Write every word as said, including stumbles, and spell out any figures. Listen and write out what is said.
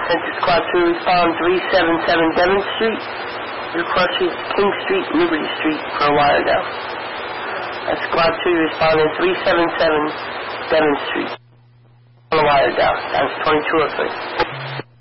Center Squad two, respond three seven seven Devon Street. Your question is King Street, Liberty Street for a while now. That's Squad two, responding three seven seven Devon Street. For a while now. That's twenty-two oh three.